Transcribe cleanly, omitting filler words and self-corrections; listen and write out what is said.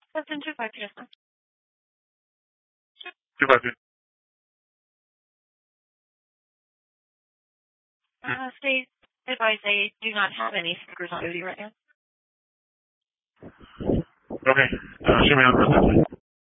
Captain 252. 252. Stay advised they do not have any speakers on duty right now. Okay. Show me on the